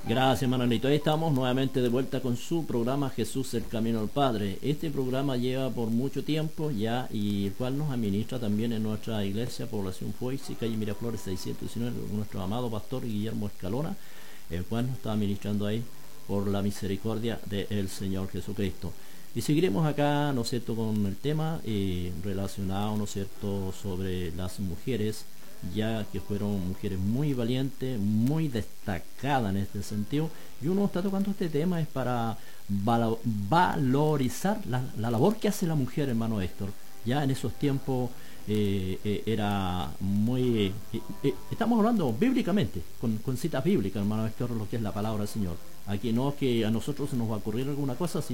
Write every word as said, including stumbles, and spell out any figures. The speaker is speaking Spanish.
Gracias, hermanito. Ahí estamos nuevamente de vuelta con su programa Jesús el Camino al Padre. Este programa lleva por mucho tiempo ya y el cual nos administra también en nuestra iglesia, Población Foix y calle Miraflores seiscientos diecinueve, nuestro amado pastor Guillermo Escalona, el cual nos está administrando ahí por la misericordia del Señor Jesucristo. Y seguiremos acá, ¿no es cierto?, con el tema eh, relacionado, ¿no es cierto?, sobre las mujeres, ya que fueron mujeres muy valientes, muy destacadas en este sentido, y uno está tocando este tema es para val valorizar la, la labor que hace la mujer, hermano Héctor. Ya en esos tiempos eh, eh, era muy... Eh, eh, estamos hablando bíblicamente, con, con citas bíblicas, hermano Héctor, lo que es la palabra del Señor. Aquí no es que a nosotros se nos va a ocurrir alguna cosa,